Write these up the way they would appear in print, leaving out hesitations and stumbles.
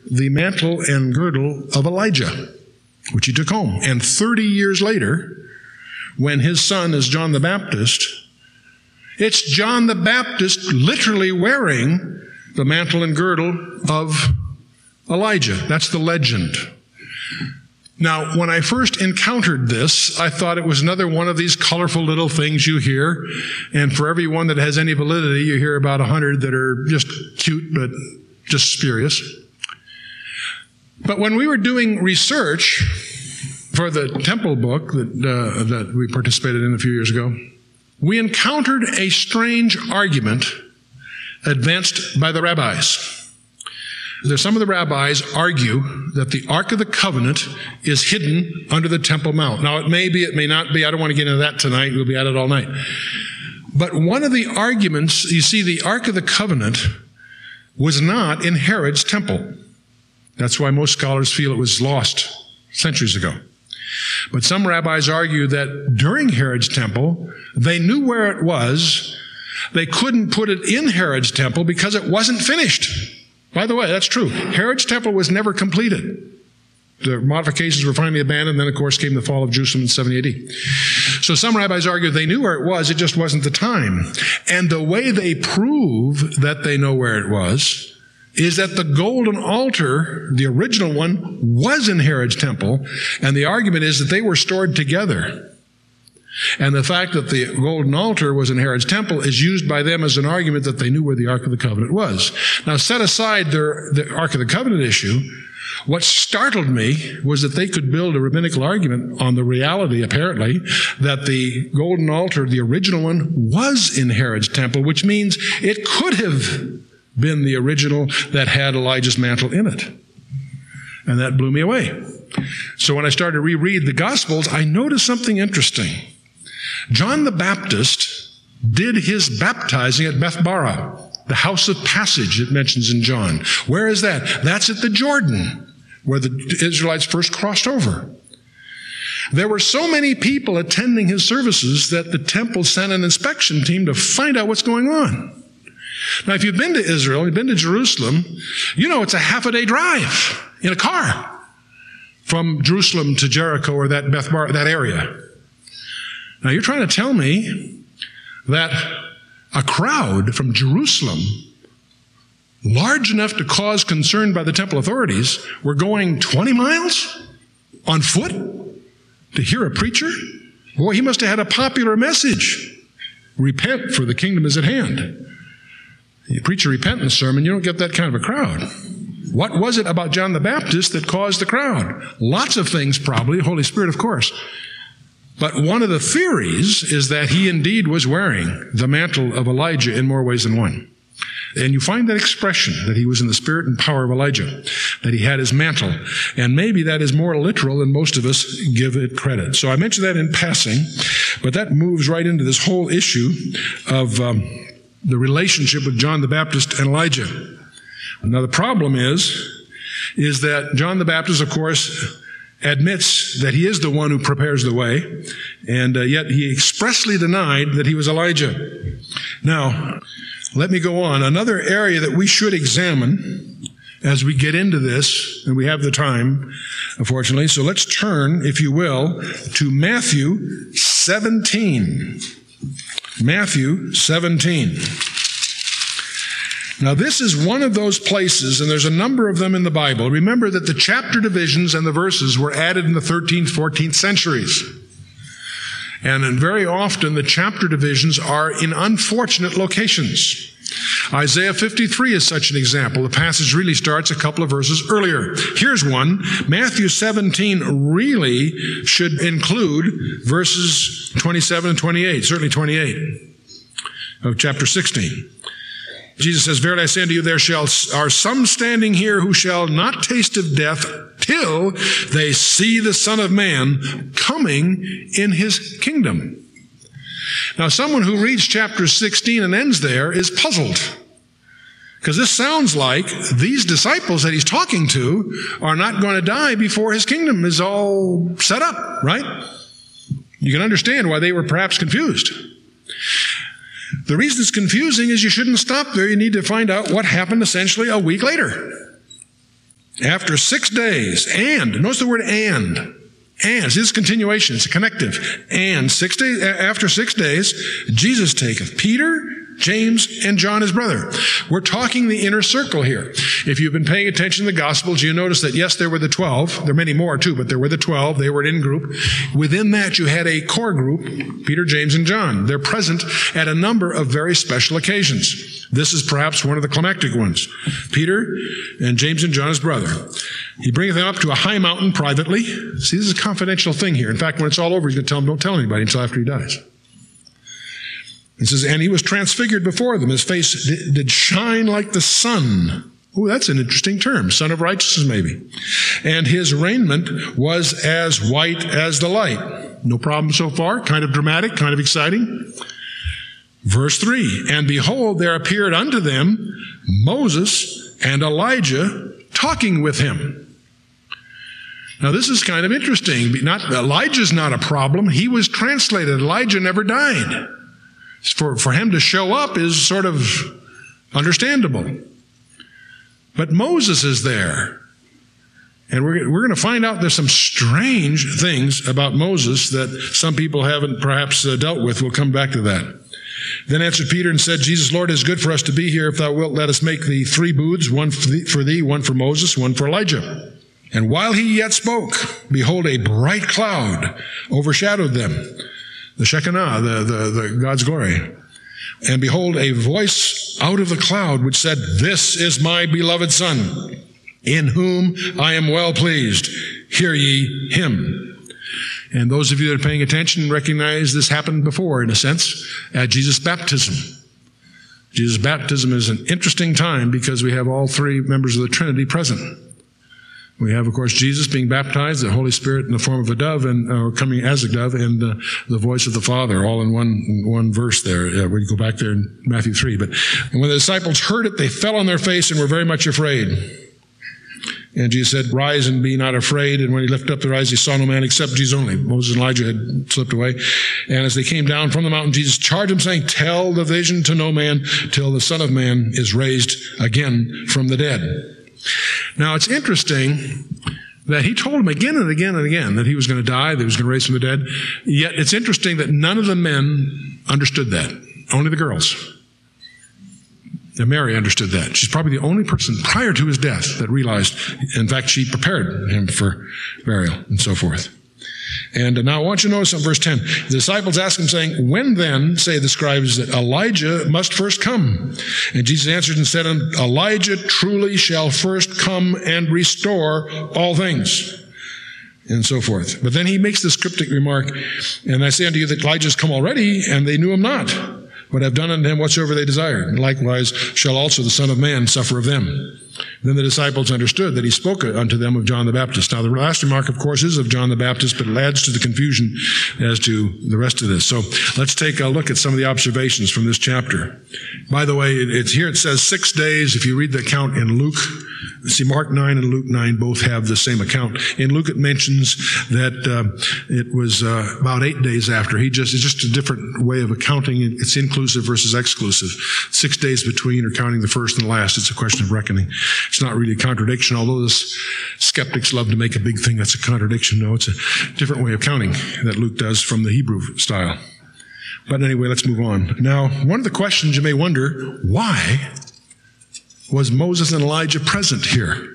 the mantle and girdle of Elijah, which he took home. And 30 years later, when his son is John the Baptist, it's John the Baptist literally wearing the mantle and girdle of Elijah. That's the legend. Now, when I first encountered this, I thought it was another one of these colorful little things you hear. And for every one that has any validity, you hear about 100 that are just cute, but just spurious. But when we were doing research for the temple book that we participated in a few years ago, we encountered a strange argument advanced by the rabbis. Some of the rabbis argue that the Ark of the Covenant is hidden under the Temple Mount. Now, it may be, it may not be. I don't want to get into that tonight. We'll be at it all night. But one of the arguments, you see, the Ark of the Covenant was not in Herod's temple. That's why most scholars feel it was lost centuries ago. But some rabbis argue that during Herod's temple, they knew where it was. They couldn't put it in Herod's temple because it wasn't finished. By the way, that's true. Herod's temple was never completed. The modifications were finally abandoned. Then, of course, came the fall of Jerusalem in 70 AD. So some rabbis argue they knew where it was. It just wasn't the time. And the way they prove that they know where it was is that the golden altar, the original one, was in Herod's temple. And the argument is that they were stored together. And the fact that the golden altar was in Herod's temple is used by them as an argument that they knew where the Ark of the Covenant was. Now, set aside the Ark of the Covenant issue, what startled me was that they could build a rabbinical argument on the reality, apparently, that the golden altar, the original one, was in Herod's temple, which means it could have been the original that had Elijah's mantle in it. And that blew me away. So when I started to reread the Gospels, I noticed something interesting. John the Baptist did his baptizing at Bethbara, the house of passage it mentions in John. Where is that? That's at the Jordan, where the Israelites first crossed over. There were so many people attending his services that the temple sent an inspection team to find out what's going on. Now, if you've been to Israel, you've been to Jerusalem, you know it's a half-a-day drive in a car from Jerusalem to Jericho or that Bethbara, that area. Now, you're trying to tell me that a crowd from Jerusalem, large enough to cause concern by the temple authorities, were going 20 miles on foot to hear a preacher? Boy, he must have had a popular message. Repent, for the kingdom is at hand. You preach a repentance sermon, you don't get that kind of a crowd. What was it about John the Baptist that caused the crowd? Lots of things, probably. Holy Spirit, of course. But one of the theories is that he indeed was wearing the mantle of Elijah in more ways than one. And you find that expression, that he was in the spirit and power of Elijah, that he had his mantle. And maybe that is more literal than most of us give it credit. So I mentioned that in passing, but that moves right into this whole issue of the relationship with John the Baptist and Elijah. Now the problem is that John the Baptist, of course, admits that he is the one who prepares the way, and yet he expressly denied that he was Elijah. Now, let me go on. Another area that we should examine as we get into this, and we have the time, unfortunately, so let's turn, if you will, to Matthew 17. Matthew 17. Now, this is one of those places, and there's a number of them in the Bible. Remember that the chapter divisions and the verses were added in the 13th, 14th centuries. And very often the chapter divisions are in unfortunate locations. Isaiah 53 is such an example. The passage really starts a couple of verses earlier. Here's one. Matthew 17 really should include verses 27 and 28, certainly 28 of chapter 16. Jesus says, "Verily I say unto you, there are some standing here who shall not taste of death till they see the Son of Man coming in his kingdom." Now, someone who reads chapter 16 and ends there is puzzled, because this sounds like these disciples that he's talking to are not going to die before his kingdom is all set up, right? You can understand why they were perhaps confused. The reason it's confusing is you shouldn't stop there. You need to find out what happened essentially a week later. After 6 days, and, notice the word and. And, see, this is continuation, it's a connective. And 6 days, after 6 days, Jesus taketh Peter, James, and John his brother. We're talking the inner circle here. If you've been paying attention to the Gospels, you notice that, yes, there were the 12. There are many more, too, but there were the 12. They were an in-group. Within that, you had a core group, Peter, James, and John. They're present at a number of very special occasions. This is perhaps one of the climactic ones. Peter and James and John his brother. He bringeth them up to a high mountain privately. See, this is a confidential thing here. In fact, when it's all over, he's going to tell them, don't tell anybody until after he dies. It says, and he was transfigured before them. His face did shine like the sun. Oh, that's an interesting term. Son of righteousness, maybe. And his raiment was as white as the light. No problem so far. Kind of dramatic, kind of exciting. Verse 3, and behold, there appeared unto them Moses and Elijah talking with him. Now, this is kind of interesting. Elijah's not a problem. He was translated. Elijah never died. For him to show up is sort of understandable. But Moses is there. And we're going to find out there's some strange things about Moses that some people haven't perhaps dealt with. We'll come back to that. Then answered Peter and said, Jesus, Lord, it is good for us to be here. If thou wilt, let us make thee 3 booths, one for thee, one for Moses, one for Elijah. And while he yet spoke, behold, a bright cloud overshadowed them. The Shekinah, the God's glory. And behold, a voice out of the cloud which said, This is my beloved Son, in whom I am well pleased. Hear ye him. And those of you that are paying attention recognize this happened before, in a sense, at Jesus' baptism. Jesus' baptism is an interesting time because we have all 3 members of the Trinity present. We have, of course, Jesus being baptized, the Holy Spirit in the form of a dove, and coming as a dove, and the voice of the Father, all in one verse there. We go back there in Matthew 3. But when the disciples heard it, they fell on their face and were very much afraid. And Jesus said, Rise and be not afraid. And when he lifted up their eyes, he saw no man except Jesus only. Moses and Elijah had slipped away. And as they came down from the mountain, Jesus charged them, saying, Tell the vision to no man till the Son of Man is raised again from the dead. Now, it's interesting that he told them again and again and again that he was going to die, that he was going to raise from the dead. Yet it's interesting that none of the men understood that. Only the girls. And Mary understood that. She's probably the only person prior to his death that realized, in fact, she prepared him for burial and so forth. And now I want you to notice in verse 10, the disciples asked him, saying, When then, say the scribes, that Elijah must first come? And Jesus answered and said, Elijah truly shall first come and restore all things. And so forth. But then he makes this cryptic remark, And I say unto you that Elijah is come already, and they knew him not, but have done unto him whatsoever they desired. And likewise shall also the Son of Man suffer of them. Then the disciples understood that he spoke unto them of John the Baptist. Now, the last remark, of course, is of John the Baptist, but it adds to the confusion as to the rest of this. So let's take a look at some of the observations from this chapter. By the way, it's here it says 6 days. If you read the account in Luke, see, Mark 9 and Luke 9 both have the same account. In Luke, it mentions that it was about 8 days after. It's just a different way of accounting. It's inclusive versus exclusive. 6 days between or counting the first and the last. It's a question of reckoning. It's not really a contradiction, although the skeptics love to make a big thing that's a contradiction. No, it's a different way of counting that Luke does from the Hebrew style. But anyway, let's move on. Now, one of the questions you may wonder, why was Moses and Elijah present here?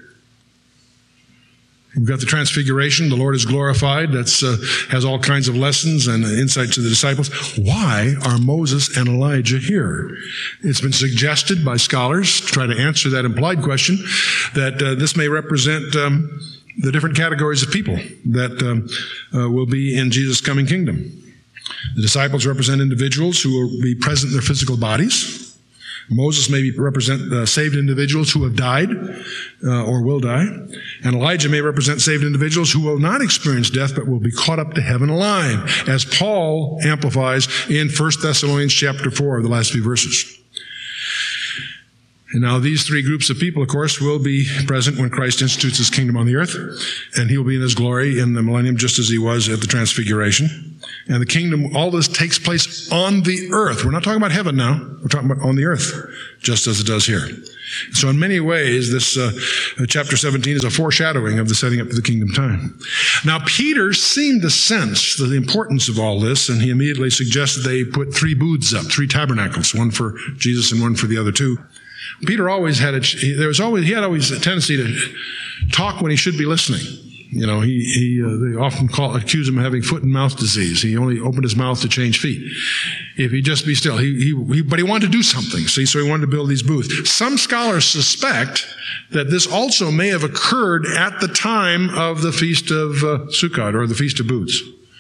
We've got the transfiguration. The Lord is glorified. That has all kinds of lessons and insight to the disciples. Why are Moses and Elijah here? It's been suggested by scholars to try to answer that implied question that this may represent the different categories of people that will be in Jesus' coming kingdom. The disciples represent individuals who will be present in their physical bodies. Moses may represent saved individuals who have died or will die. And Elijah may represent saved individuals who will not experience death but will be caught up to heaven alive, as Paul amplifies in 1 Thessalonians chapter 4, the last few verses. And now these three groups of people, of course, will be present when Christ institutes his kingdom on the earth. And he will be in his glory in the millennium just as he was at the transfiguration. And the kingdom, all this takes place on the earth. We're not talking about heaven now. We're talking about on the earth, just as it does here. So in many ways, this chapter 17 is a foreshadowing of the setting up of the kingdom time. Now, Peter seemed to sense the importance of all this, and he immediately suggested they put three booths up, three tabernacles, one for Jesus and one for the other two. Peter always had he had always a tendency to talk when he should be listening. You know, they often accuse him of having foot and mouth disease. He only opened his mouth to change feet. If he'd just be still, but he wanted to do something. So he wanted to build these booths. Some scholars suspect that this also may have occurred at the time of the Feast of Sukkot, or the Feast of Booths.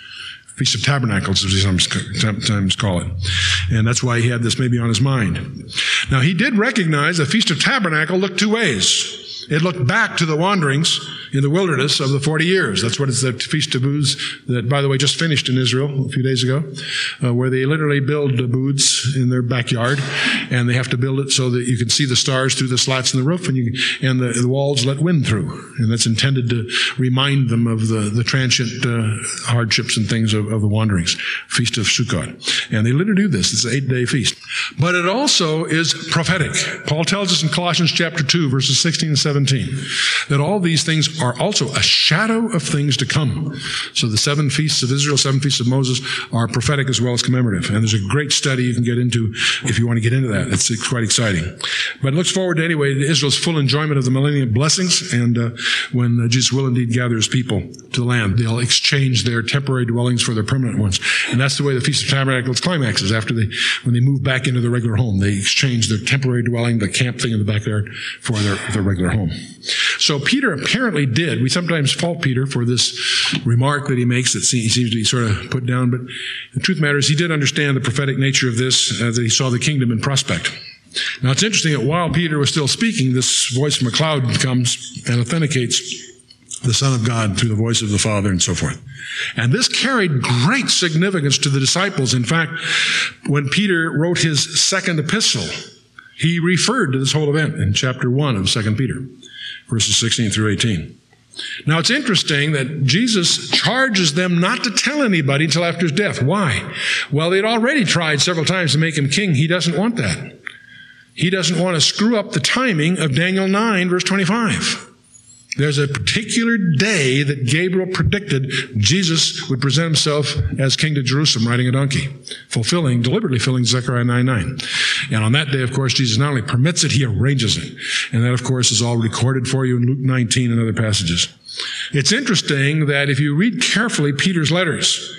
Feast of Tabernacles, as we sometimes call it. And that's why he had this maybe on his mind. Now, he did recognize the Feast of Tabernacle looked two ways. It looked back to the wanderings in the wilderness of the 40 years. That's what it's the Feast of Booths that, by the way, just finished in Israel a few days ago, where they literally build booths in their backyard, and they have to build it so that you can see the stars through the slats in the roof, and the walls let wind through. And that's intended to remind them of the transient hardships and things of the wanderings. Feast of Sukkot. And they literally do this. It's an 8-day feast. But it also is prophetic. Paul tells us in Colossians chapter 2, verses 16 and 17, that all these things are also a shadow of things to come. So the 7 feasts of Israel, 7 feasts of Moses are prophetic as well as commemorative. And there's a great study you can get into if you want to get into that. It's quite exciting. But it looks forward to, anyway, to Israel's full enjoyment of the millennium blessings. And when Jesus will indeed gather his people to the land, they'll exchange their temporary dwellings for their permanent ones. And that's the way the Feast of Tabernacles climaxes. When they move back into the regular home, they exchange their temporary dwelling, the camp thing in the backyard, for their regular home. So Peter apparently did. We sometimes fault Peter for this remark that he makes that he seems to be sort of put down, but the truth matters, he did understand the prophetic nature of this, that he saw the kingdom in prospect. Now it's interesting that while Peter was still speaking, this voice from a cloud comes and authenticates the Son of God through the voice of the Father and so forth. And this carried great significance to the disciples. In fact, when Peter wrote his second epistle, he referred to this whole event in chapter 1 of 2 Peter, verses 16 through 18. Now, it's interesting that Jesus charges them not to tell anybody until after his death. Why? Well, they'd already tried several times to make him king. He doesn't want that. He doesn't want to screw up the timing of Daniel 9, verse 25. There's a particular day that Gabriel predicted Jesus would present himself as king to Jerusalem riding a donkey, deliberately fulfilling Zechariah 9:9. And on that day, of course, Jesus not only permits it, he arranges it. And that, of course, is all recorded for you in Luke 19 and other passages. It's interesting that if you read carefully Peter's letters,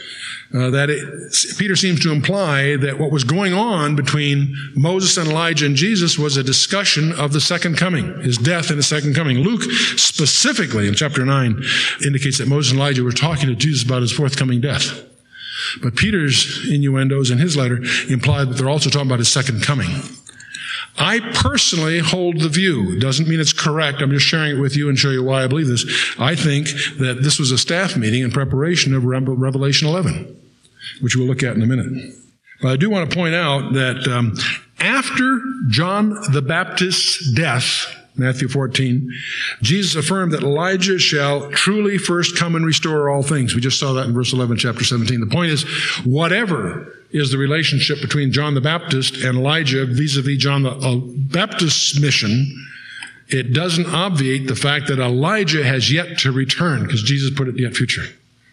Peter seems to imply that what was going on between Moses and Elijah and Jesus was a discussion of the second coming, his death and his second coming. Luke specifically in chapter 9 indicates that Moses and Elijah were talking to Jesus about his forthcoming death. But Peter's innuendos in his letter imply that they're also talking about his second coming. I personally hold the view. Doesn't mean it's correct. I'm just sharing it with you and show you why I believe this. I think that this was a staff meeting in preparation of Revelation 11, which we'll look at in a minute. But I do want to point out that after John the Baptist's death, Matthew 14, Jesus affirmed that Elijah shall truly first come and restore all things. We just saw that in verse 11, chapter 17. The point is, whatever is the relationship between John the Baptist and Elijah vis-a-vis John the Baptist's mission, it doesn't obviate the fact that Elijah has yet to return, because Jesus put it yet future.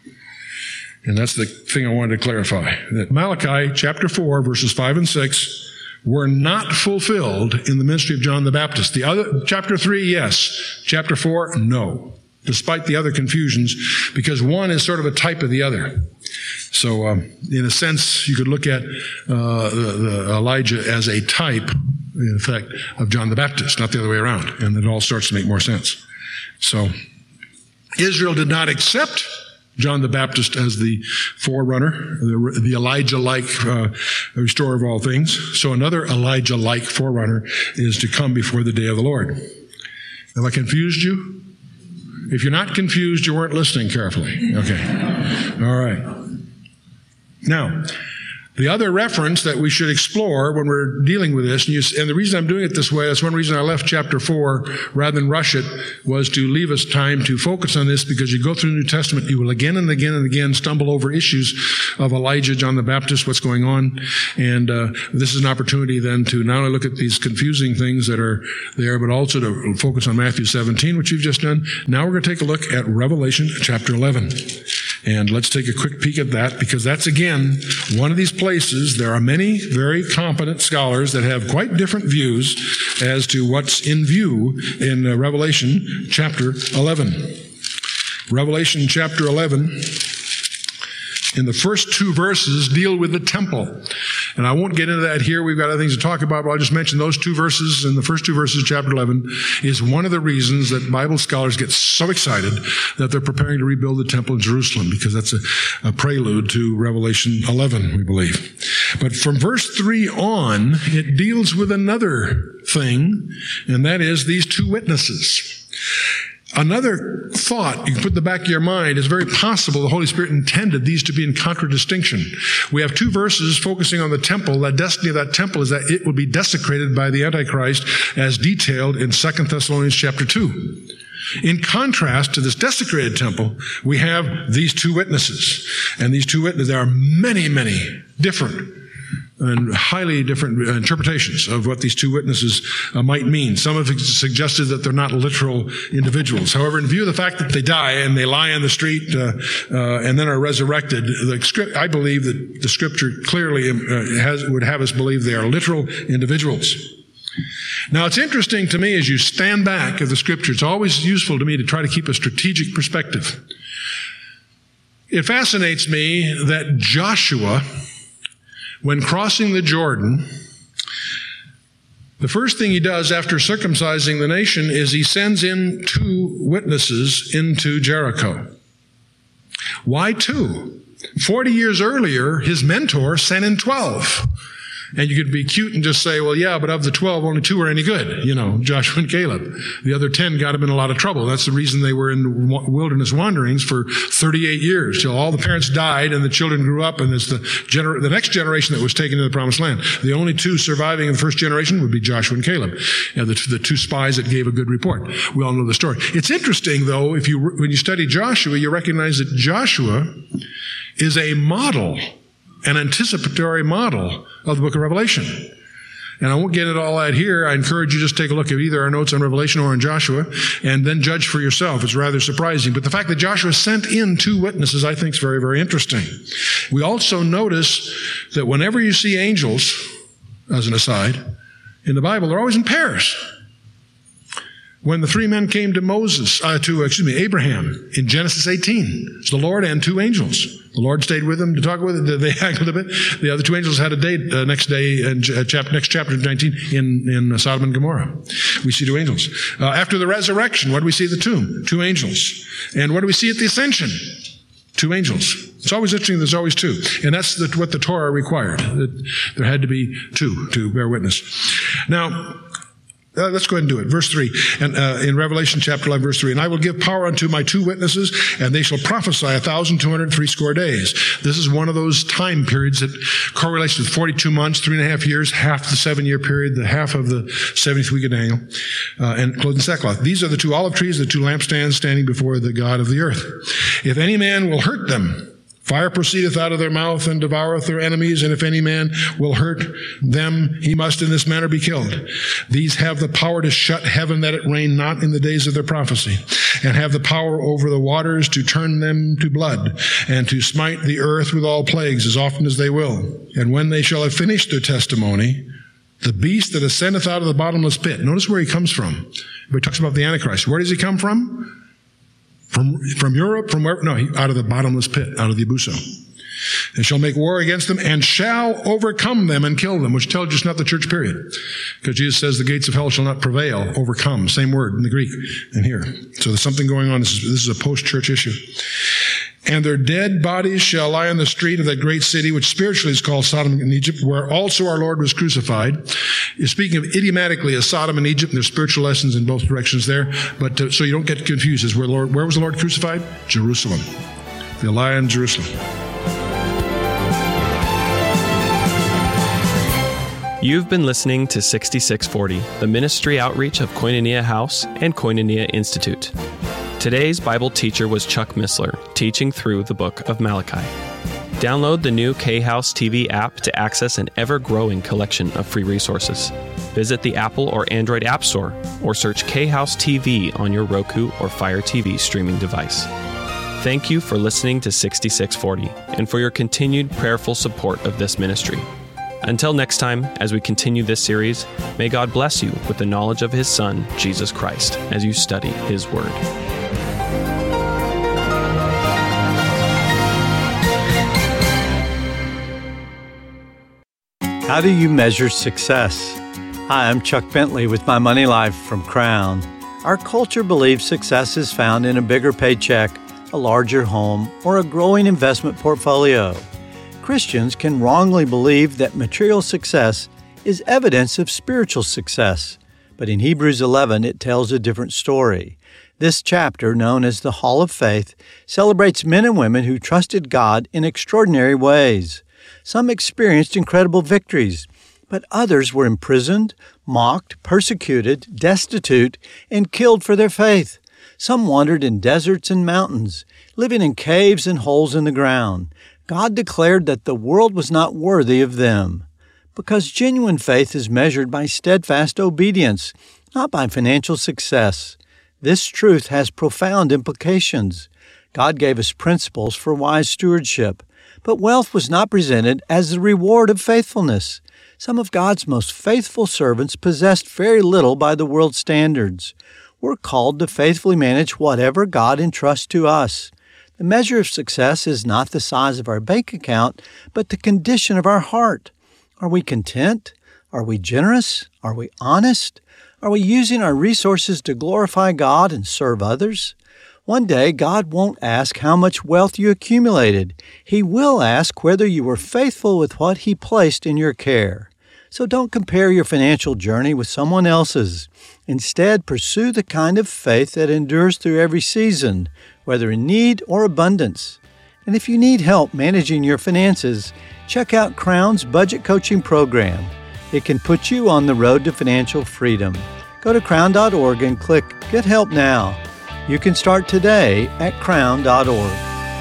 And that's the thing I wanted to clarify, that Malachi chapter 4, verses 5 and 6, were not fulfilled in the ministry of John the Baptist. The other, chapter 3, yes. Chapter 4, no. Despite the other confusions, because one is sort of a type of the other. So, in a sense, you could look at the Elijah as a type, in effect, of John the Baptist, not the other way around. And it all starts to make more sense. So, Israel did not accept John the Baptist as the forerunner, the Elijah-like restorer of all things. So another Elijah-like forerunner is to come before the day of the Lord. Have I confused you? If you're not confused, you weren't listening carefully. Okay. All right. Now, The other reference that we should explore when we're dealing with this, and the reason I'm doing it this way, that's one reason I left chapter 4 rather than rush it, was to leave us time to focus on this, because you go through the New Testament, you will again and again and again stumble over issues of Elijah, John the Baptist, what's going on. And this is an opportunity then to not only look at these confusing things that are there, but also to focus on Matthew 17, which you've just done. Now we're going to take a look at Revelation chapter 11. And let's take a quick peek at that, because that's, again, one of these places. There are many very competent scholars that have quite different views as to what's in view in Revelation chapter 11. Revelation chapter 11, in the first 2 verses, deal with the temple. And I won't get into that here. We've got other things to talk about, but I'll just mention those 2 verses. In the first 2 verses of chapter 11 is one of the reasons that Bible scholars get so excited that they're preparing to rebuild the temple in Jerusalem, because that's a prelude to Revelation 11, we believe. But from verse 3 on, it deals with another thing, and that is these 2 witnesses. Another thought you can put in the back of your mind is very possible the Holy Spirit intended these to be in contradistinction. We have 2 verses focusing on the temple. The destiny of that temple is that it will be desecrated by the Antichrist, as detailed in 2 Thessalonians chapter 2. In contrast to this desecrated temple, we have these 2 witnesses. And these 2 witnesses, there are many, many different and highly different interpretations of what these 2 witnesses might mean. Some have suggested that they're not literal individuals. However, in view of the fact that they die and they lie on the street and then are resurrected, I believe that the Scripture clearly would have us believe they are literal individuals. Now, it's interesting to me as you stand back of the Scripture, it's always useful to me to try to keep a strategic perspective. It fascinates me that Joshua, when crossing the Jordan, the first thing he does after circumcising the nation is he sends in 2 witnesses into Jericho. Why 2? 40 years earlier, his mentor sent in 12. And you could be cute and just say, well, yeah, but of the 12, only 2 were any good. Joshua and Caleb. The other 10 got him in a lot of trouble. That's the reason they were in wilderness wanderings for 38 years, till all the parents died and the children grew up, and it's the next generation that was taken to the promised land. The only 2 surviving in the first generation would be Joshua and Caleb, the 2 spies that gave a good report. We all know the story. It's interesting, though, when you study Joshua, you recognize that Joshua is a model, an anticipatory model of the book of Revelation. And I won't get into all that here. I encourage you to just take a look at either our notes on Revelation or on Joshua, and then judge for yourself. It's rather surprising. But the fact that Joshua sent in 2 witnesses, I think, is very, very interesting. We also notice that whenever you see angels, as an aside, in the Bible, they're always in pairs. When the 3 men came to Abraham in Genesis 18, it's the Lord and 2 angels. The Lord stayed with them to talk with him. They haggled a bit. The other 2 angels had a date next day in next chapter 19 in Sodom and Gomorrah. We see 2 angels. After the resurrection, what do we see at the tomb? 2 angels. And what do we see at the ascension? 2 angels. It's always interesting there's always 2. And that's what the Torah required. There had to be 2 to bear witness. Now, let's go ahead and do it. Verse 3, and in Revelation chapter 11, verse 3, and I will give power unto my 2 witnesses, and they shall prophesy 1,260 days. This is one of those time periods that correlates with 42 months, 3.5 years, half the 7-year period, the half of the 70th week of Daniel, and clothed in sackcloth. These are the 2 olive trees, the 2 lampstands standing before the God of the earth. If any man will hurt them, fire proceedeth out of their mouth and devoureth their enemies, and if any man will hurt them, he must in this manner be killed. These have the power to shut heaven that it rain not in the days of their prophecy, and have the power over the waters to turn them to blood, and to smite the earth with all plagues as often as they will. And when they shall have finished their testimony, the beast that ascendeth out of the bottomless pit. Notice where he comes from. He talks about the Antichrist. Where does he come from? From Europe, from where? No, out of the bottomless pit, out of the Abuso. And shall make war against them, and shall overcome them and kill them, which tells you it's not the church period. Because Jesus says the gates of hell shall not prevail, overcome. Same word in the Greek and here. So there's something going on. This is a post-church issue. And their dead bodies shall lie on the street of that great city, which spiritually is called Sodom and Egypt, where also our Lord was crucified. Speaking of idiomatically as Sodom and Egypt, there's spiritual lessons in both directions there. But so you don't get confused, is where was the Lord crucified? Jerusalem. They'll lie in Jerusalem. You've been listening to 6640, the ministry outreach of Koinonia House and Koinonia Institute. Today's Bible teacher was Chuck Missler, teaching through the book of Malachi. Download the new K-House TV app to access an ever-growing collection of free resources. Visit the Apple or Android App Store or search K-House TV on your Roku or Fire TV streaming device. Thank you for listening to 6640 and for your continued prayerful support of this ministry. Until next time, as we continue this series, may God bless you with the knowledge of His Son, Jesus Christ, as you study His Word. How do you measure success? Hi, I'm Chuck Bentley with My Money Life from Crown. Our culture believes success is found in a bigger paycheck, a larger home, or a growing investment portfolio. Christians can wrongly believe that material success is evidence of spiritual success. But in Hebrews 11, it tells a different story. This chapter, known as the Hall of Faith, celebrates men and women who trusted God in extraordinary ways. Some experienced incredible victories, but others were imprisoned, mocked, persecuted, destitute, and killed for their faith. Some wandered in deserts and mountains, living in caves and holes in the ground. God declared that the world was not worthy of them, because genuine faith is measured by steadfast obedience, not by financial success. This truth has profound implications. God gave us principles for wise stewardship, but wealth was not presented as the reward of faithfulness. Some of God's most faithful servants possessed very little by the world's standards. We're called to faithfully manage whatever God entrusts to us. The measure of success is not the size of our bank account, but the condition of our heart. Are we content? Are we generous? Are we honest? Are we using our resources to glorify God and serve others? One day, God won't ask how much wealth you accumulated. He will ask whether you were faithful with what He placed in your care. So don't compare your financial journey with someone else's. Instead, pursue the kind of faith that endures through every season, whether in need or abundance. And if you need help managing your finances, check out Crown's budget coaching program. It can put you on the road to financial freedom. Go to crown.org and click Get Help Now. You can start today at crown.org.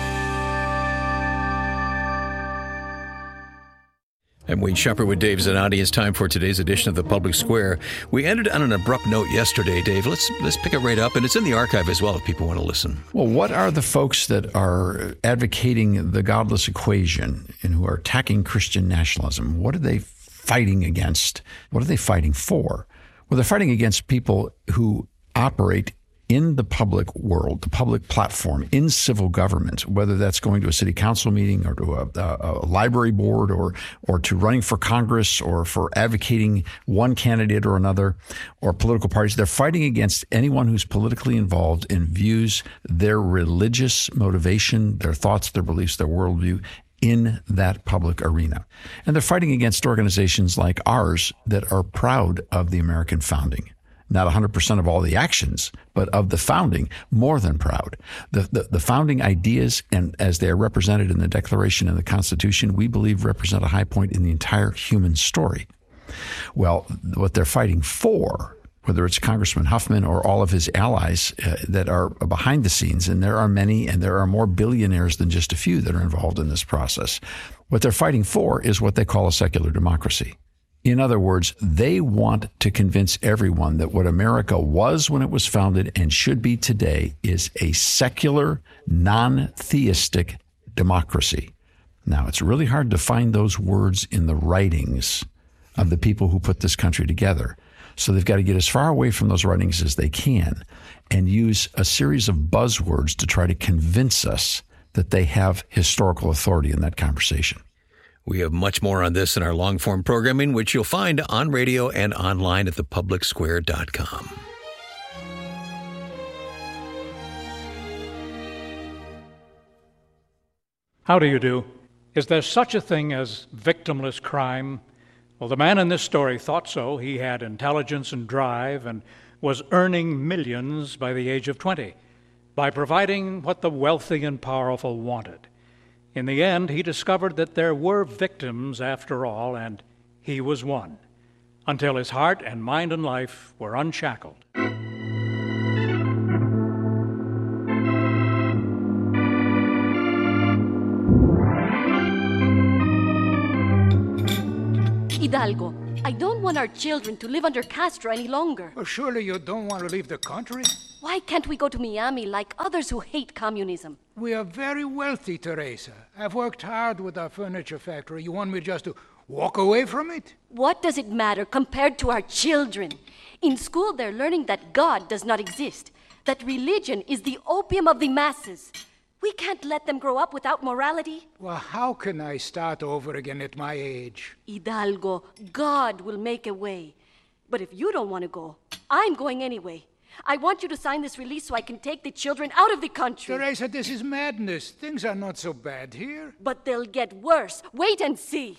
I'm Wayne Shepherd with Dave Zanotti. It's time for today's edition of The Public Square. We ended on an abrupt note yesterday, Dave. Let's pick it right up, and it's in the archive as well if people want to listen. Well, what are the folks that are advocating the godless equation and who are attacking Christian nationalism? What are they fighting against? What are they fighting for? Well, they're fighting against people who operate in the public world, the public platform, in civil government, whether that's going to a city council meeting or to a library board or to running for Congress or for advocating one candidate or another or political parties. They're fighting against anyone who's politically involved and views their religious motivation, their thoughts, their beliefs, their worldview in that public arena. And they're fighting against organizations like ours that are proud of the American founding. Not 100% of all the actions, but of the founding, more than proud. The founding ideas, and as they are represented in the Declaration and the Constitution, we believe represent a high point in the entire human story. Well, what they're fighting for, whether it's Congressman Huffman or all of his allies that are behind the scenes, and there are many, and there are more billionaires than just a few that are involved in this process, what they're fighting for is what they call a secular democracy. In other words, they want to convince everyone that what America was when it was founded and should be today is a secular, non-theistic democracy. Now, it's really hard to find those words in the writings of the people who put this country together. So they've got to get as far away from those writings as they can and use a series of buzzwords to try to convince us that they have historical authority in that conversation. We have much more on this in our long-form programming, which you'll find on radio and online at thepublicsquare.com. How do you do? Is there such a thing as victimless crime? Well, the man in this story thought so. He had intelligence and drive and was earning millions by the age of 20 by providing what the wealthy and powerful wanted. In the end, he discovered that there were victims after all, and he was one. until his heart and mind and life were unshackled. Hidalgo, I don't want our children to live under Castro any longer. Well, surely you don't want to leave the country? Why can't we go to Miami like others who hate communism? We are very wealthy, Teresa. I've worked hard with our furniture factory. You want me just to walk away from it? What does it matter compared to our children? In school, they're learning that God does not exist, that religion is the opium of the masses. We can't let them grow up without morality. Well, how can I start over again at my age? Hidalgo, God will make a way. But if you don't want to go, I'm going anyway. I want you to sign this release so I can take the children out of the country. Teresa, this is madness. Things are not so bad here. But they'll get worse. Wait and see.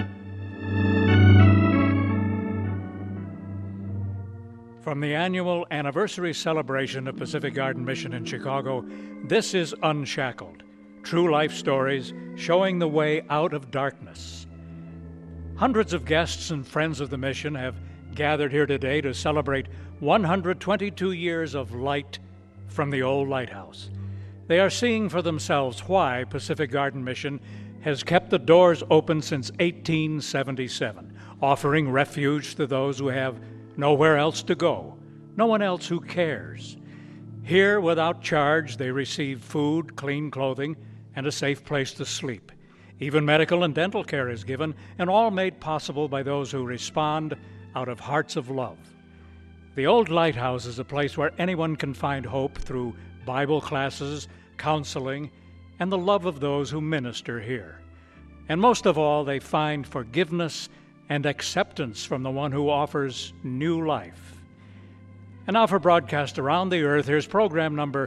From the annual anniversary celebration of Pacific Garden Mission in Chicago, this is Unshackled, true life stories showing the way out of darkness. Hundreds of guests and friends of the mission have gathered here today to celebrate 122 years of light from the old lighthouse. They are seeing for themselves why Pacific Garden Mission has kept the doors open since 1877, offering refuge to those who have nowhere else to go, no one else who cares. Here, without charge, they receive food, clean clothing, and a safe place to sleep. Even medical and dental care is given, and all made possible by those who respond out of hearts of love. The old lighthouse is a place where anyone can find hope through Bible classes, counseling, and the love of those who minister here. And most of all, they find forgiveness and acceptance from the one who offers new life. And now for broadcast around the earth, here's program number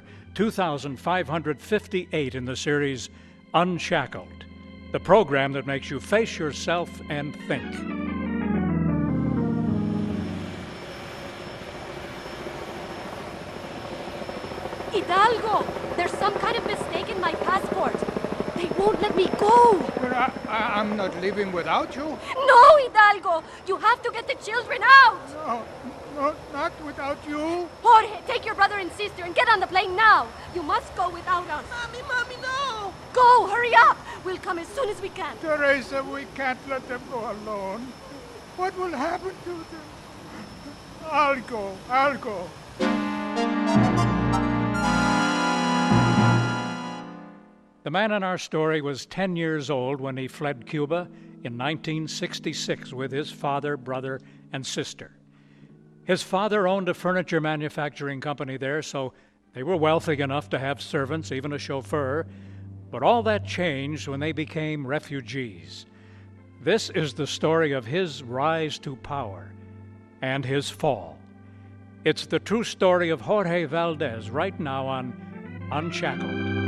2558 in the series Unshackled, the program that makes you face yourself and think. Hidalgo, there's some kind of mistake in my passport. They won't let me go. But I'm not leaving without you. No, Hidalgo, you have to get the children out. No, not without you. Jorge, take your brother and sister and get on the plane now. You must go without us. Mommy, no! Go, hurry up. We'll come as soon as we can. Teresa, we can't let them go alone. What will happen to them? I'll go. The man in our story was 10 years old when he fled Cuba in 1966 with his father, brother, and sister. His father owned a furniture manufacturing company there, so they were wealthy enough to have servants, even a chauffeur. But all that changed when they became refugees. This is the story of his rise to power and his fall. It's the true story of Jorge Valdez right now on Unshackled.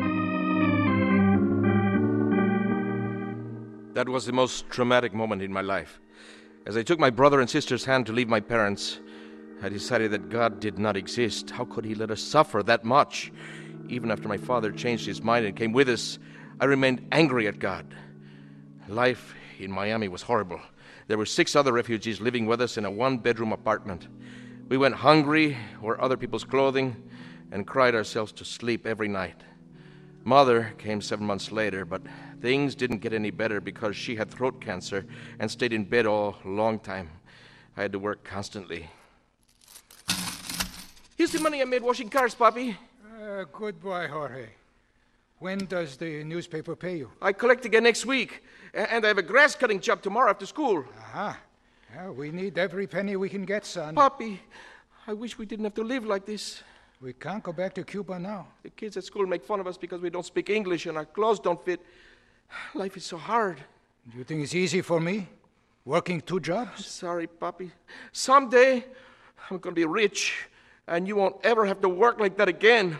That was the most traumatic moment in my life. As I took my brother and sister's hand to leave my parents, I decided that God did not exist. How could He let us suffer that much? Even after my father changed his mind and came with us, I remained angry at God. Life in Miami was horrible. There were 6 other refugees living with us in a 1-bedroom apartment. We went hungry, wore other people's clothing, and cried ourselves to sleep every night. Mother came 7 months later, but things didn't get any better because she had throat cancer and stayed in bed all long time. I had to work constantly. Here's the money I made washing cars, Papi. Good boy, Jorge. When does the newspaper pay you? I collect again next week, and I have a grass-cutting job tomorrow after school. Aha. Yeah, we need every penny we can get, son. Papi, I wish we didn't have to live like this. We can't go back to Cuba now. The kids at school make fun of us because we don't speak English and our clothes don't fit. Life is so hard. Do you think it's easy for me? Working 2 jobs? Sorry, Papi. Someday, I'm going to be rich, and you won't ever have to work like that again.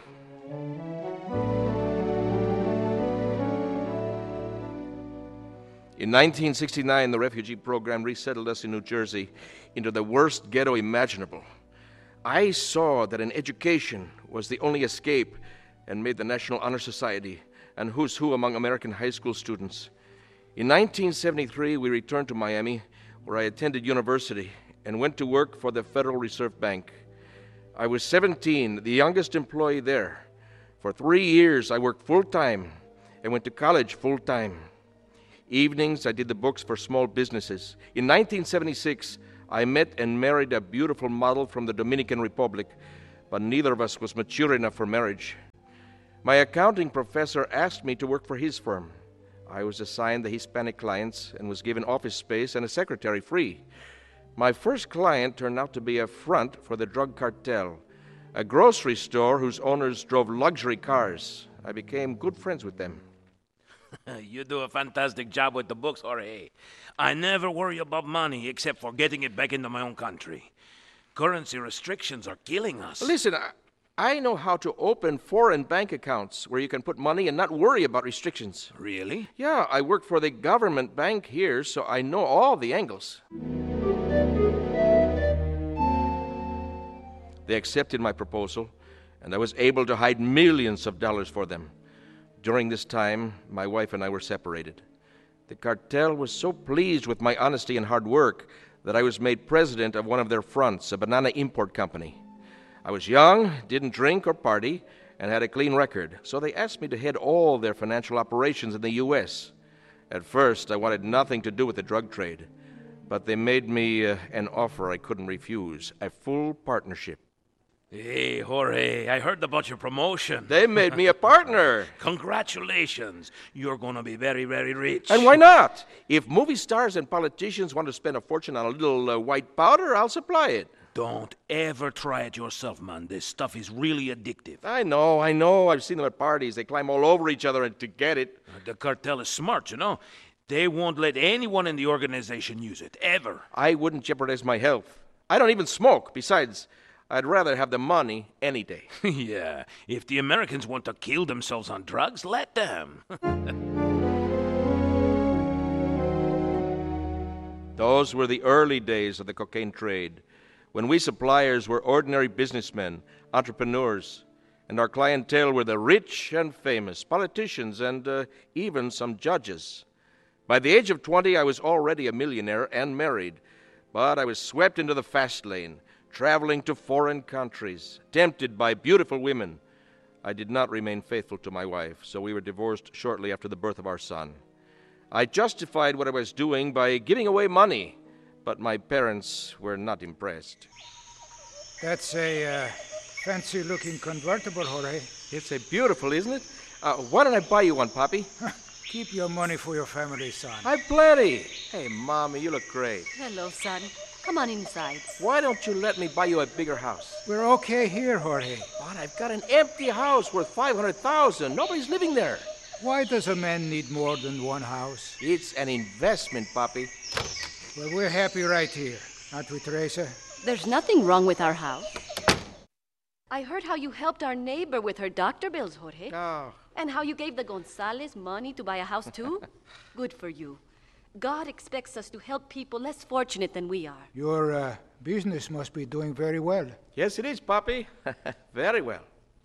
In 1969, the refugee program resettled us in New Jersey into the worst ghetto imaginable. I saw that an education was the only escape and made the National Honor Society and who's who among American high school students. In 1973, we returned to Miami, where I attended university and went to work for the Federal Reserve Bank. I was 17, the youngest employee there. For 3 years, I worked full-time and went to college full-time. Evenings, I did the books for small businesses. In 1976, I met and married a beautiful model from the Dominican Republic, but neither of us was mature enough for marriage. My accounting professor asked me to work for his firm. I was assigned the Hispanic clients and was given office space and a secretary free. My first client turned out to be a front for the drug cartel, a grocery store whose owners drove luxury cars. I became good friends with them. You do a fantastic job with the books, Jorge. I never worry about money except for getting it back into my own country. Currency restrictions are killing us. Listen, I know how to open foreign bank accounts where you can put money and not worry about restrictions. Really? Yeah, I work for the government bank here, so I know all the angles. They accepted my proposal, and I was able to hide millions of dollars for them. During this time, my wife and I were separated. The cartel was so pleased with my honesty and hard work that I was made president of one of their fronts, a banana import company. I was young, didn't drink or party, and had a clean record, so they asked me to head all their financial operations in the U.S. At first, I wanted nothing to do with the drug trade, but they made me an offer I couldn't refuse, a full partnership. Hey, Jorge, I heard about your promotion. They made me a partner. Congratulations. You're going to be very, very rich. And why not? If movie stars and politicians want to spend a fortune on a little white powder, I'll supply it. Don't ever try it yourself, man. This stuff is really addictive. I know. I've seen them at parties. They climb all over each other to get it. The cartel is smart, you know. They won't let anyone in the organization use it, ever. I wouldn't jeopardize my health. I don't even smoke. Besides, I'd rather have the money any day. Yeah, if the Americans want to kill themselves on drugs, let them. Those were the early days of the cocaine trade, when we suppliers were ordinary businessmen, entrepreneurs, and our clientele were the rich and famous, politicians, and even some judges. By the age of 20, I was already a millionaire and married, but I was swept into the fast lane, traveling to foreign countries, tempted by beautiful women. I did not remain faithful to my wife, so we were divorced shortly after the birth of our son. I justified what I was doing by giving away money, but my parents were not impressed. That's a fancy-looking convertible, Jorge. It's a beautiful, isn't it? Why don't I buy you one, Papi? Keep your money for your family, son. I've plenty. Hey, Mommy, you look great. Hello, son. Come on inside. Why don't you let me buy you a bigger house? We're okay here, Jorge. But I've got an empty house worth $500,000. Nobody's living there. Why does a man need more than one house? It's an investment, Papi. Well, we're happy right here, aren't we, Teresa? There's nothing wrong with our house. I heard how you helped our neighbor with her doctor bills, Jorge. Oh. And how you gave the Gonzales money to buy a house, too. Good for you. God expects us to help people less fortunate than we are. Your business must be doing very well. Yes, it is, Papi. Very well.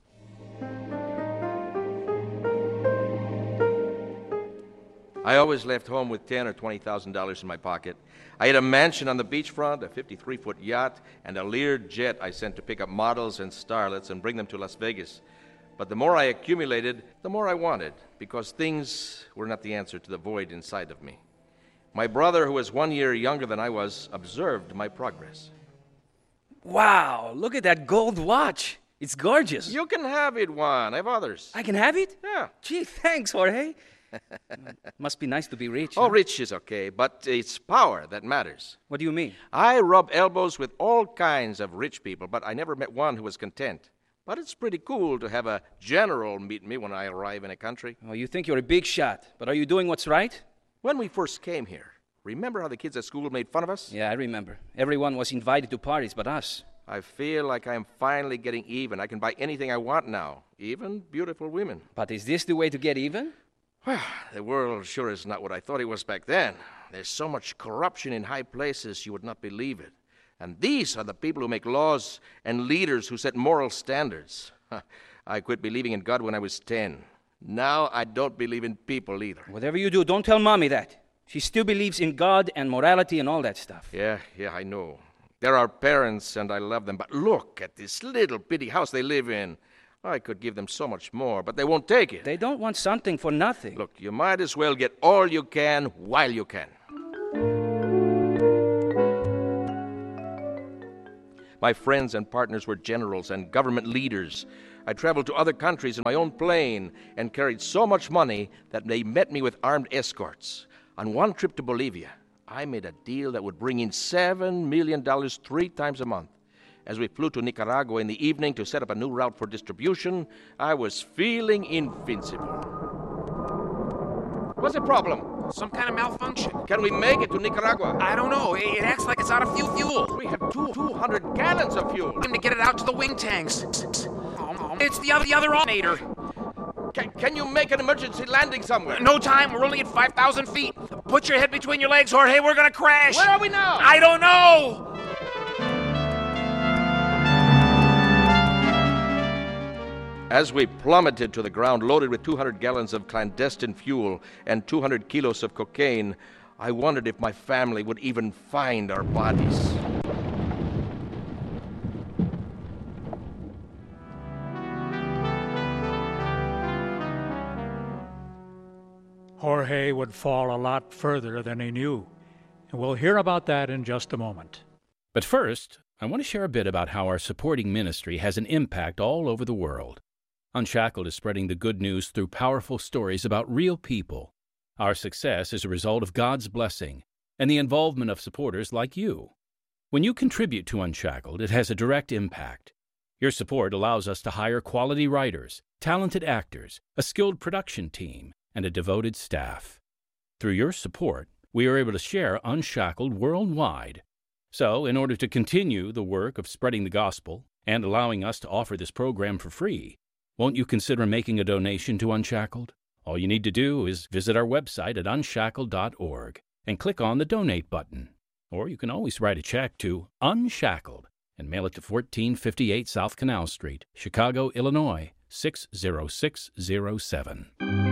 I always left home with $10,000 or $20,000 in my pocket. I had a mansion on the beachfront, a 53-foot yacht, and a Lear jet I sent to pick up models and starlets and bring them to Las Vegas. But the more I accumulated, the more I wanted, because things were not the answer to the void inside of me. My brother, who was 1 year younger than I was, observed my progress. Wow, look at that gold watch. It's gorgeous. You can have it, Juan. I have others. I can have it? Yeah. Gee, thanks, Jorge. Must be nice to be rich. Oh, huh? rich is okay, but it's power that matters. What do you mean? I rub elbows with all kinds of rich people, but I never met one who was content. But it's pretty cool to have a general meet me when I arrive in a country. Oh, you think you're a big shot, but are you doing what's right? When we first came here, remember how the kids at school made fun of us? Yeah, I remember. Everyone was invited to parties but us. I feel like I'm finally getting even. I can buy anything I want now, even beautiful women. But is this the way to get even? Well, the world sure is not what I thought it was back then. There's so much corruption in high places you would not believe it. And these are the people who make laws and leaders who set moral standards. I quit believing in God when I was 10. Now I don't believe in people either. Whatever you do, don't tell Mommy that. She still believes in God and morality and all that stuff. Yeah, I know. They're our parents, and I love them. But look at this little bitty house they live in. I could give them so much more, but they won't take it. They don't want something for nothing. Look, you might as well get all you can while you can. My friends and partners were generals and government leaders. I traveled to other countries in my own plane and carried so much money that they met me with armed escorts. On one trip to Bolivia, I made a deal that would bring in $7 million 3 times a month. As we flew to Nicaragua in the evening to set up a new route for distribution, I was feeling invincible. What's the problem? Some kind of malfunction. Can we make it to Nicaragua? I don't know. It acts like it's out of fuel. We have 200 gallons of fuel. Time to get it out to the wing tanks. It's the other alternator. Can you make an emergency landing somewhere? No time. We're only at 5,000 feet. Put your head between your legs, Jorge. We're gonna crash. Where are we now? I don't know. As we plummeted to the ground, loaded with 200 gallons of clandestine fuel and 200 kilos of cocaine, I wondered if my family would even find our bodies. Jorge would fall a lot further than he knew, and we'll hear about that in just a moment. But first, I want to share a bit about how our supporting ministry has an impact all over the world. Unshackled is spreading the good news through powerful stories about real people. Our success is a result of God's blessing and the involvement of supporters like you. When you contribute to Unshackled, it has a direct impact. Your support allows us to hire quality writers, talented actors, a skilled production team, and a devoted staff. Through your support, we are able to share Unshackled worldwide. So, in order to continue the work of spreading the gospel and allowing us to offer this program for free, won't you consider making a donation to Unshackled? All you need to do is visit our website at unshackled.org and click on the Donate button. Or you can always write a check to Unshackled and mail it to 1458 South Canal Street, Chicago, Illinois, 60607.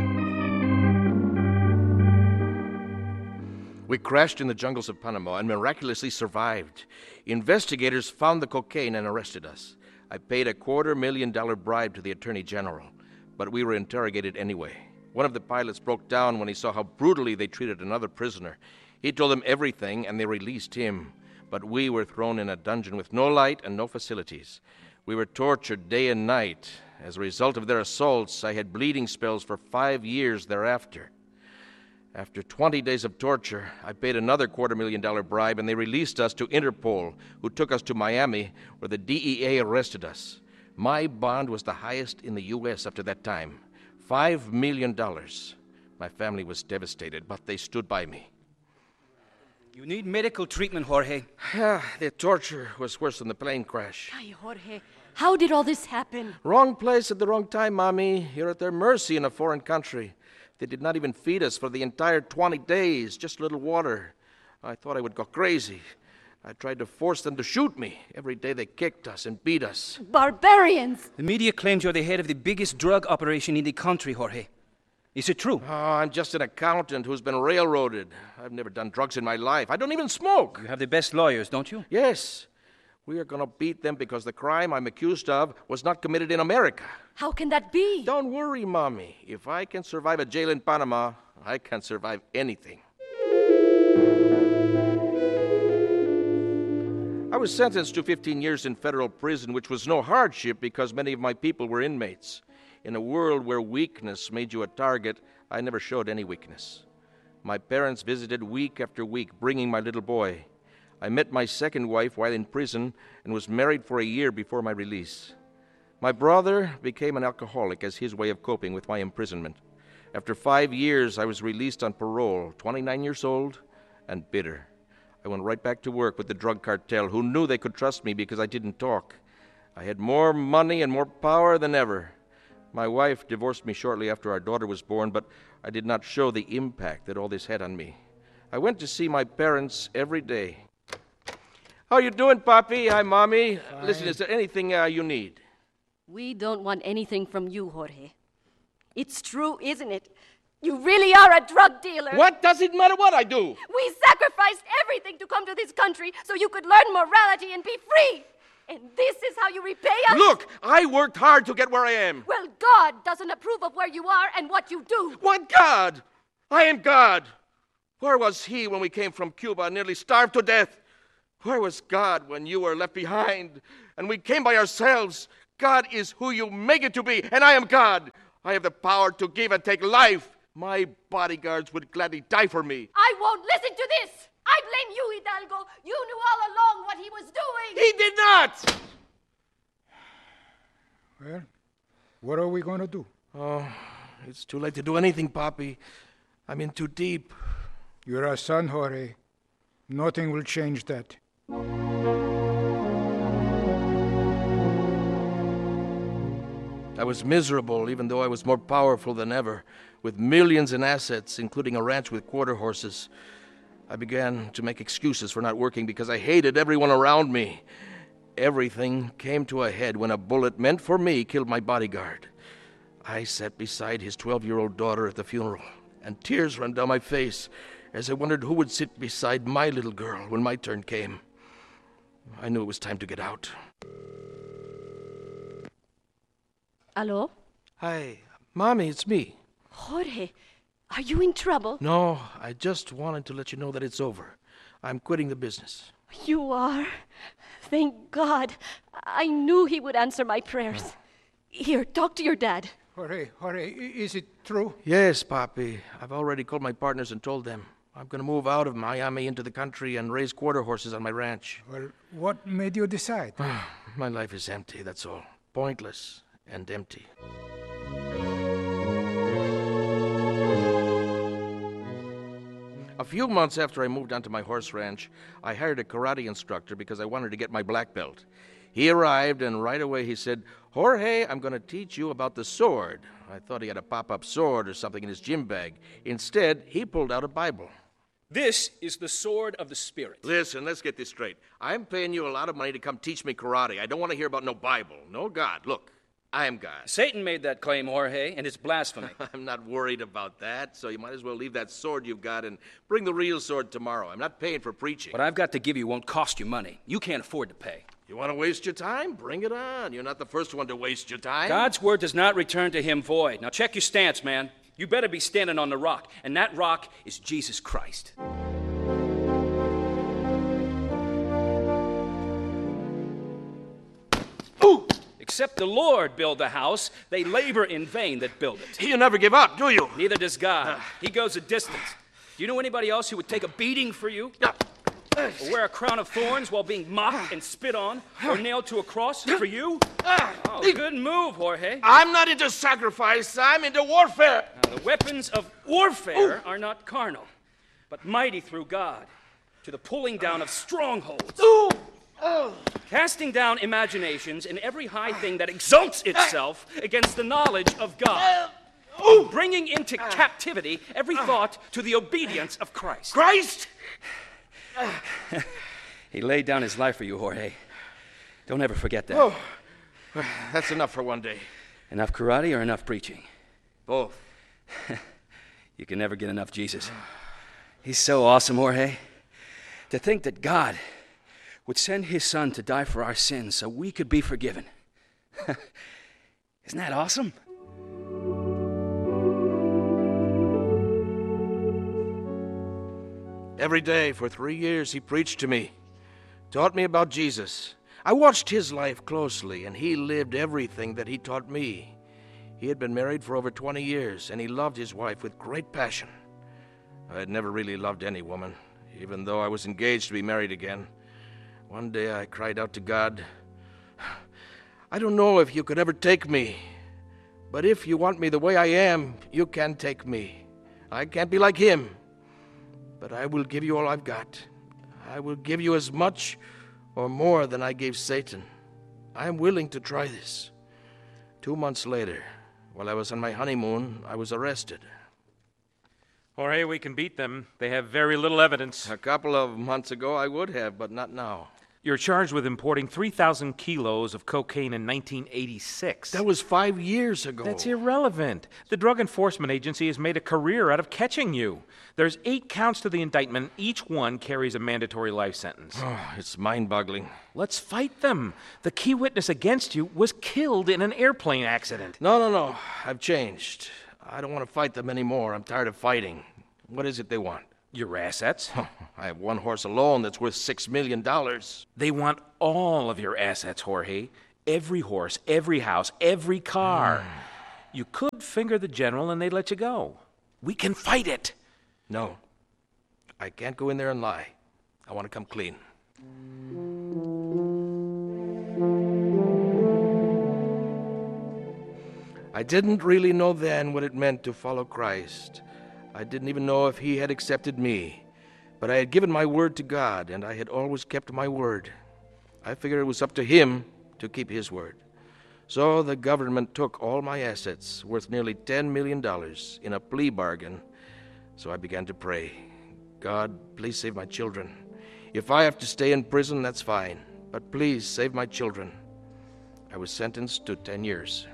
We crashed in the jungles of Panama and miraculously survived. Investigators found the cocaine and arrested us. I paid a $250,000 bribe to the Attorney General, but we were interrogated anyway. One of the pilots broke down when he saw how brutally they treated another prisoner. He told them everything, and they released him. But we were thrown in a dungeon with no light and no facilities. We were tortured day and night. As a result of their assaults, I had bleeding spells for 5 years thereafter. After 20 days of torture, I paid another $250,000 bribe, and they released us to Interpol, who took us to Miami, where the DEA arrested us. My bond was the highest in the U.S. after that time, $5 million. My family was devastated, but they stood by me. You need medical treatment, Jorge. The torture was worse than the plane crash. Ay, Jorge, how did all this happen? Wrong place at the wrong time, Mommy. You're at their mercy in a foreign country. They did not even feed us for the entire 20 days, just a little water. I thought I would go crazy. I tried to force them to shoot me. Every day they kicked us and beat us. Barbarians! The media claims you're the head of the biggest drug operation in the country, Jorge. Is it true? Oh, I'm just an accountant who's been railroaded. I've never done drugs in my life. I don't even smoke. You have the best lawyers, don't you? Yes. We are going to beat them because the crime I'm accused of was not committed in America. How can that be? Don't worry, Mommy. If I can survive a jail in Panama, I can survive anything. I was sentenced to 15 years in federal prison, which was no hardship because many of my people were inmates. In a world where weakness made you a target, I never showed any weakness. My parents visited week after week, bringing my little boy. I met my second wife while in prison and was married for a year before my release. My brother became an alcoholic as his way of coping with my imprisonment. After 5 years, I was released on parole, 29 years old and bitter. I went right back to work with the drug cartel, who knew they could trust me because I didn't talk. I had more money and more power than ever. My wife divorced me shortly after our daughter was born, but I did not show the impact that all this had on me. I went to see my parents every day. How you doing, Papi? Hi, Mommy. Fine. Listen, is there anything you need? We don't want anything from you, Jorge. It's true, isn't it? You really are a drug dealer. What does it matter what I do? We sacrificed everything to come to this country so you could learn morality and be free. And this is how you repay us? Look, I worked hard to get where I am. Well, God doesn't approve of where you are and what you do. What God? I am God. Where was he when we came from Cuba and nearly starved to death? Where was God when you were left behind and we came by ourselves? God is who you make it to be, and I am God. I have the power to give and take life. My bodyguards would gladly die for me. I won't listen to this. I blame you, Hidalgo. You knew all along what he was doing. He did not! Well, what are we going to do? Oh, it's too late to do anything, Papi. I'm in too deep. You're our son, Jorge. Nothing will change that. I was miserable, even though I was more powerful than ever, with millions in assets, including a ranch with quarter horses. I began to make excuses for not working because I hated everyone around me. Everything came to a head when a bullet meant for me killed my bodyguard. I sat beside his 12-year-old daughter at the funeral, and tears ran down my face as I wondered who would sit beside my little girl when my turn came. I knew it was time to get out. Hello? Hi, Mommy, it's me. Jorge, are you in trouble? No, I just wanted to let you know that it's over. I'm quitting the business. You are? Thank God. I knew he would answer my prayers. Here, talk to your dad. Jorge, is it true? Yes, Papi. I've already called my partners and told them. I'm going to move out of Miami into the country and raise quarter horses on my ranch. Well, what made you decide? My life is empty, that's all. Pointless and empty. A few months after I moved onto my horse ranch, I hired a karate instructor because I wanted to get my black belt. He arrived, and right away he said, "Jorge, I'm going to teach you about the sword." I thought he had a pop-up sword or something in his gym bag. Instead, he pulled out a Bible. This is the sword of the Spirit. Listen, let's get this straight. I'm paying you a lot of money to come teach me karate. I don't want to hear about no Bible, no God. Look, I am God. Satan made that claim, Jorge, and it's blasphemy. I'm not worried about that, so you might as well leave that sword you've got and bring the real sword tomorrow. I'm not paying for preaching. What I've got to give you won't cost you money. You can't afford to pay. You want to waste your time? Bring it on. You're not the first one to waste your time. God's word does not return to him void. Now check your stance, man. You better be standing on the rock, and that rock is Jesus Christ. Ooh! Except the Lord build the house, they labor in vain that build it. You never give up, do you? Neither does God. He goes a distance. Do you know anybody else who would take a beating for you? Or wear a crown of thorns while being mocked and spit on, or nailed to a cross for you? Oh, good move, Jorge. I'm not into sacrifice. I'm into warfare. Now, the weapons of warfare are not carnal, but mighty through God, to the pulling down of strongholds. Casting down imaginations and every high thing that exalts itself against the knowledge of God. Bringing into captivity every thought to the obedience of Christ. Christ? He laid down his life for you, Jorge. Don't ever forget that. Oh, that's enough for one day. Enough karate or enough preaching? Both. You can never get enough Jesus. He's so awesome, Jorge. To think that God would send his son to die for our sins so we could be forgiven. Isn't that awesome? Every day for 3 years he preached to me, taught me about Jesus. I watched his life closely, and he lived everything that he taught me. He had been married for over 20 years, and he loved his wife with great passion. I had never really loved any woman, even though I was engaged to be married again. One day I cried out to God, "I don't know if you could ever take me, but if you want me the way I am, you can take me. I can't be like him. But I will give you all I've got. I will give you as much or more than I gave Satan. I am willing to try this." 2 months later, while I was on my honeymoon, I was arrested. Jorge, we can beat them. They have very little evidence. A couple of months ago I would have, but not now. You're charged with importing 3,000 kilos of cocaine in 1986. That was 5 years ago. That's irrelevant. The Drug Enforcement Agency has made a career out of catching you. There's 8 counts to the indictment. Each one carries a mandatory life sentence. Oh, it's mind-boggling. Let's fight them. The key witness against you was killed in an airplane accident. No. I've changed. I don't want to fight them anymore. I'm tired of fighting. What is it they want? Your assets? I have one horse alone that's worth $6 million. They want all of your assets, Jorge. Every horse, every house, every car. You could finger the general and they'd let you go. We can fight it. No. I can't go in there and lie. I want to come clean. I didn't really know then what it meant to follow Christ. I didn't even know if he had accepted me. But I had given my word to God, and I had always kept my word. I figured it was up to him to keep his word. So the government took all my assets, worth nearly $10 million, in a plea bargain. So I began to pray, God, please save my children. If I have to stay in prison, that's fine. But please save my children. I was sentenced to 10 years.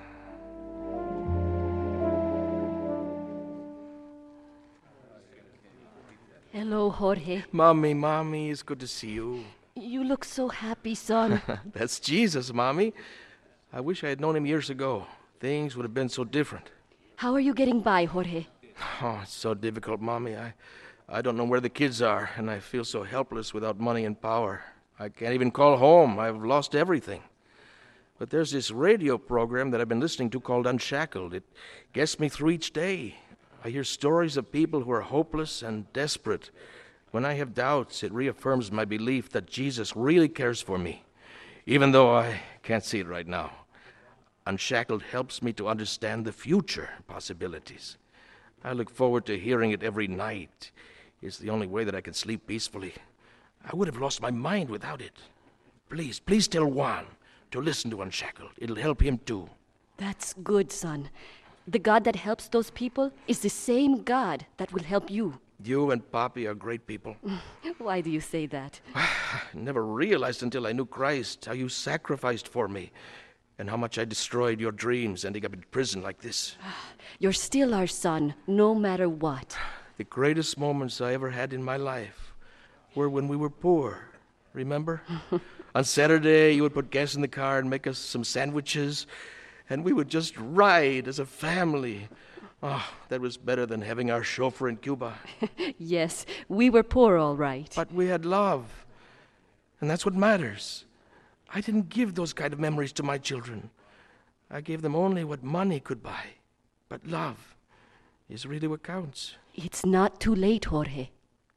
Hello, Jorge. Mommy, it's good to see you. You look so happy, son. That's Jesus, Mommy. I wish I had known him years ago. Things would have been so different. How are you getting by, Jorge? Oh, it's so difficult, Mommy. I don't know where the kids are, and I feel so helpless without money and power. I can't even call home. I've lost everything. But there's this radio program that I've been listening to called Unshackled. It gets me through each day. I hear stories of people who are hopeless and desperate. When I have doubts, it reaffirms my belief that Jesus really cares for me, even though I can't see it right now. Unshackled helps me to understand the future possibilities. I look forward to hearing it every night. It's the only way that I can sleep peacefully. I would have lost my mind without it. Please tell Juan to listen to Unshackled. It'll help him too. That's good, son. The God that helps those people is the same God that will help you. You and Papi are great people. Why do you say that? I never realized until I knew Christ how you sacrificed for me and how much I destroyed your dreams ending up in prison like this. You're still our son, no matter what. The greatest moments I ever had in my life were when we were poor. Remember? On Saturday, you would put gas in the car and make us some sandwiches, and we would just ride as a family. Oh, that was better than having our chauffeur in Cuba. Yes, we were poor, all right. But we had love, and that's what matters. I didn't give those kind of memories to my children. I gave them only what money could buy. But love is really what counts. It's not too late, Jorge.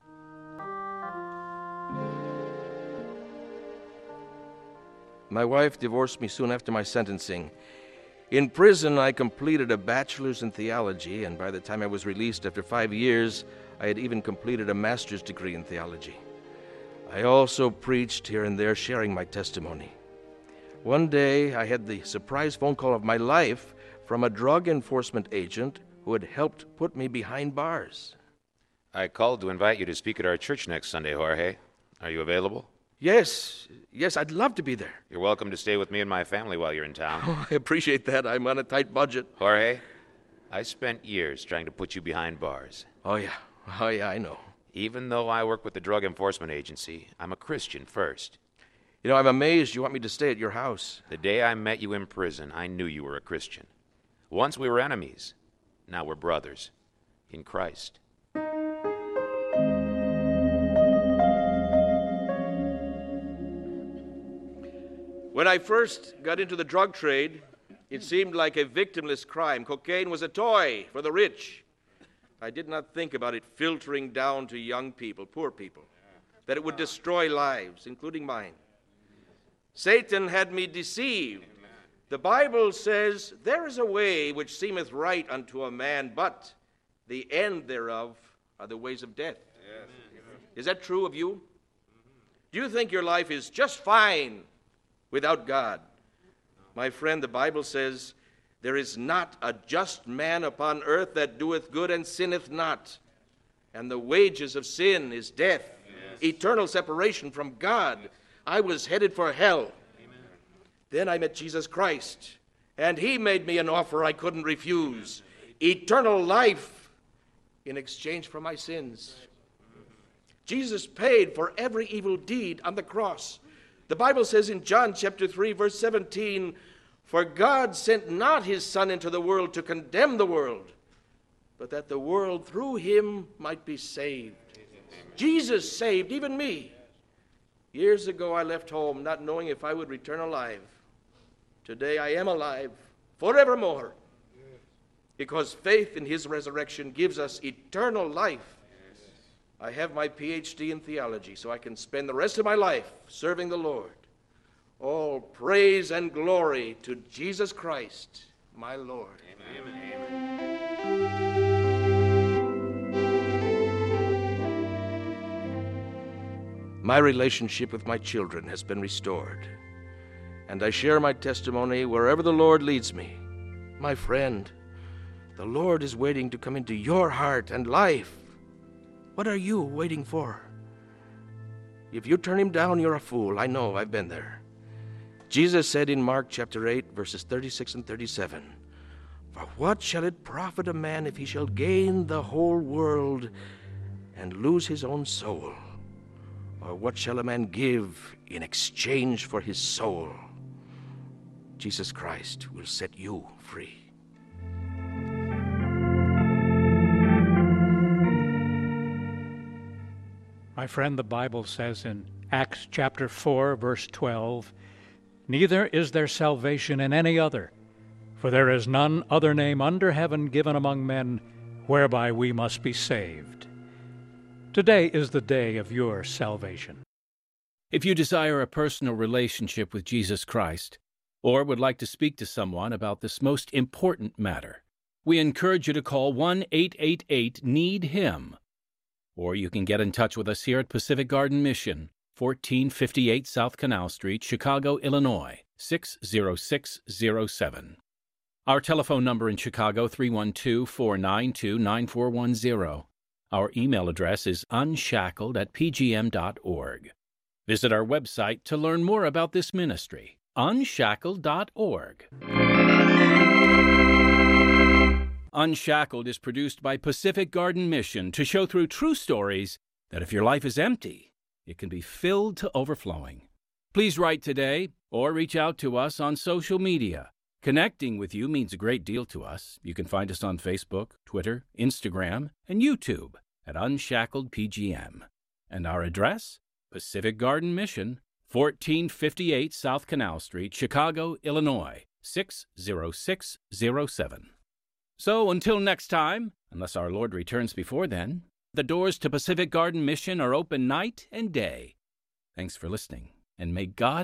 My wife divorced me soon after my sentencing. In prison, I completed a bachelor's in theology, and by the time I was released after 5 years, I had even completed a master's degree in theology. I also preached here and there, sharing my testimony. One day, I had the surprise phone call of my life from a drug enforcement agent who had helped put me behind bars. I called to invite you to speak at our church next Sunday, Jorge. Are you available? Yes, I'd love to be there. You're welcome to stay with me and my family while you're in town. Oh, I appreciate that. I'm on a tight budget. Jorge, I spent years trying to put you behind bars. Oh, yeah, I know. Even though I work with the Drug Enforcement Agency, I'm a Christian first. You know, I'm amazed you want me to stay at your house. The day I met you in prison, I knew you were a Christian. Once we were enemies. Now we're brothers. In Christ. When I first got into the drug trade, it seemed like a victimless crime. Cocaine was a toy for the rich. I did not think about it filtering down to young people, poor people, that it would destroy lives, including mine. Satan had me deceived. The Bible says, there is a way which seemeth right unto a man, but the end thereof are the ways of death. Yes. Is that true of you? Do you think your life is just fine without God? My friend, the Bible says, there is not a just man upon earth that doeth good and sinneth not. And the wages of sin is death, eternal separation from God. I was headed for hell. Then I met Jesus Christ, and he made me an offer I couldn't refuse. Eternal life in exchange for my sins. Jesus paid for every evil deed on the cross. The Bible says in John chapter 3, verse 17, "For God sent not his Son into the world to condemn the world, but that the world through him might be saved." Jesus saved even me. Years ago I left home not knowing if I would return alive. Today I am alive forevermore, because faith in his resurrection gives us eternal life. I have my PhD in theology, so I can spend the rest of my life serving the Lord. All praise and glory to Jesus Christ, my Lord. My relationship with my children has been restored, and I share my testimony wherever the Lord leads me. My friend, the Lord is waiting to come into your heart and life. What are you waiting for? If you turn him down, you're a fool. I know, I've been there. Jesus said in Mark chapter 8, verses 36 and 37, "For what shall it profit a man if he shall gain the whole world and lose his own soul? Or what shall a man give in exchange for his soul?" Jesus Christ will set you free. My friend, the Bible says in Acts chapter 4, verse 12, "Neither is there salvation in any other, for there is none other name under heaven given among men whereby we must be saved." Today is the day of your salvation. If you desire a personal relationship with Jesus Christ, or would like to speak to someone about this most important matter, we encourage you to call 1-888-NEED-HIM. Or you can get in touch with us here at Pacific Garden Mission, 1458 South Canal Street, Chicago, Illinois, 60607. Our telephone number in Chicago, 312-492-9410. Our email address is unshackled@pgm.org. Visit our website to learn more about this ministry, unshackled.org. Unshackled is produced by Pacific Garden Mission to show through true stories that if your life is empty, it can be filled to overflowing. Please write today or reach out to us on social media. Connecting with you means a great deal to us. You can find us on Facebook, Twitter, Instagram, and YouTube at Unshackled PGM. And our address, Pacific Garden Mission, 1458 South Canal Street, Chicago, Illinois, 60607. So until next time, unless our Lord returns before then, the doors to Pacific Garden Mission are open night and day. Thanks for listening, and may God